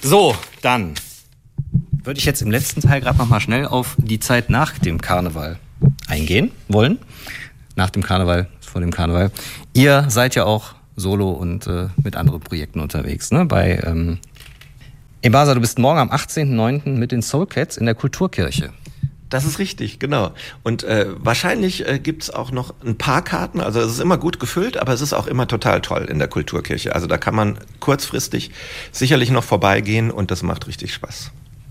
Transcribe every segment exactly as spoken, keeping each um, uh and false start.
So, dann würde ich jetzt im letzten Teil gerade noch mal schnell auf die Zeit nach dem Karneval eingehen wollen. Nach dem Karneval, vor dem Karneval. Ihr seid ja auch solo und äh, mit anderen Projekten unterwegs, ne? Bei ähm, Ebasa, du bist morgen am achtzehnten neunten mit den Soul Cats in der Kulturkirche. Das ist richtig, genau. Und äh, wahrscheinlich äh, gibt's auch noch ein paar Karten. Also es ist immer gut gefüllt, aber es ist auch immer total toll in der Kulturkirche. Also da kann man kurzfristig sicherlich noch vorbeigehen und das macht richtig Spaß.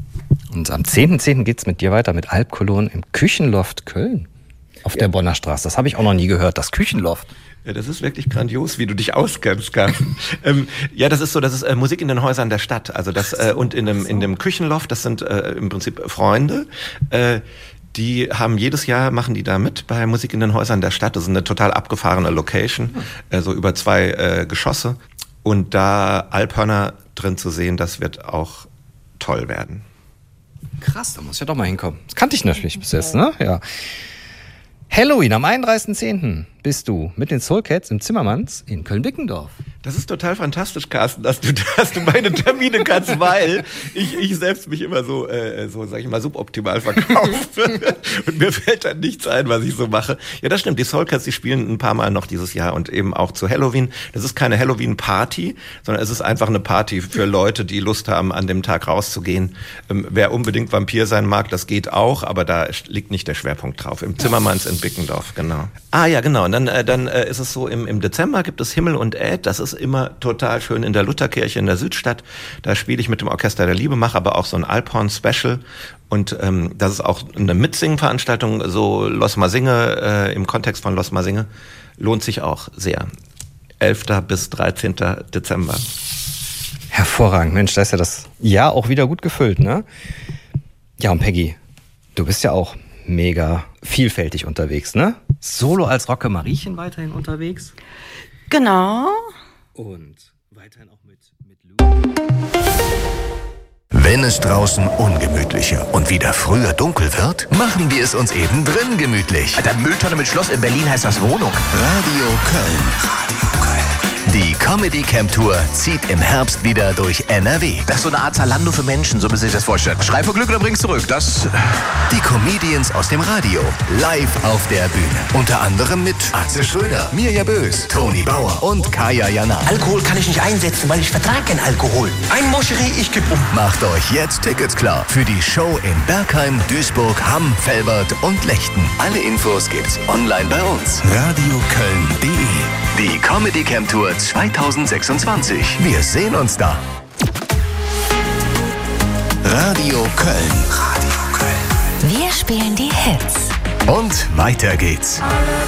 Und am zehnten zehnten geht's mit dir weiter mit Alpkolon im Küchenloft Köln auf ja. der Bonner Straße. Das habe ich auch noch nie gehört, das Küchenloft. Ja, das ist wirklich grandios, wie du dich auskennst, Carsten. ähm, ja, das ist so, das ist äh, Musik in den Häusern der Stadt. Also das äh, und in dem in dem Küchenloft, das sind äh, im Prinzip Freunde. Äh, die haben jedes Jahr machen die da mit bei Musik in den Häusern der Stadt. Das ist eine total abgefahrene Location, äh, so über zwei äh, Geschosse. Und da Alphörner drin zu sehen, das wird auch toll werden. Krass, da muss ich ja doch mal hinkommen. Das kannte ich natürlich bis jetzt, ne? Ja. Halloween am einunddreißigsten zehnten bist du mit den Soul Cats im Zimmermanns in Köln-Bickendorf. Das ist total fantastisch, Carsten, dass du, dass du meine Termine kannst, weil ich, ich selbst mich immer so, äh, so sag ich mal, suboptimal verkaufe. Und mir fällt dann nichts ein, was ich so mache. Ja, das stimmt. Die Soul Cats, die spielen ein paar Mal noch dieses Jahr und eben auch zu Halloween. Das ist keine Halloween-Party, sondern es ist einfach eine Party für Leute, die Lust haben, an dem Tag rauszugehen. Ähm, wer unbedingt Vampir sein mag, das geht auch, aber da liegt nicht der Schwerpunkt drauf. Im Zimmermanns in Bickendorf, genau. Ah ja, genau. Und dann, äh, dann äh, ist es so, im, im Dezember gibt es Himmel und Äd. Das ist immer total schön in der Lutherkirche in der Südstadt. Da spiele ich mit dem Orchester der Liebe, mache aber auch so ein Alphorn-Special. Und ähm, das ist auch eine Mitsingen-Veranstaltung, so Los Masinge, äh, im Kontext von Los Masinge. Lohnt sich auch sehr. elften bis dreizehnten Dezember. Hervorragend. Mensch, da ist ja das Jahr auch wieder gut gefüllt, ne? Ja, und Peggy, du bist ja auch mega vielfältig unterwegs, ne? Solo als Rocke Mariechen weiterhin unterwegs. Genau. Und weiterhin auch mit, mit Lou. Wenn es draußen ungemütlicher und wieder früher dunkel wird, machen wir es uns eben drin gemütlich. Alter, Mülltonne mit Schloss in Berlin heißt das Wohnung. Radio Köln. Radio Köln. Die Comedy Camp Tour zieht im Herbst wieder durch N R W. Das ist so eine Art Zalando für Menschen, so müssen Sie sich das vorstellen. Schrei vor Glück oder bring's zurück. Das. Die Comedians aus dem Radio live auf der Bühne. Unter anderem mit Atze Schröder, Mirja Bös, Toni Bauer und Kaya Jana. Alkohol kann ich nicht einsetzen, weil ich vertrage keinen Alkohol. Ein Moscherie, ich geb um. Macht euch jetzt Tickets klar für die Show in Bergheim, Duisburg, Hamm, Velbert und Lechten. Alle Infos gibt's online bei uns. radio köln punkt de. Die Comedy Camp Tour zweitausendsechsundzwanzig. Wir sehen uns da. Radio Köln. Radio Köln. Wir spielen die Hits. Und weiter geht's.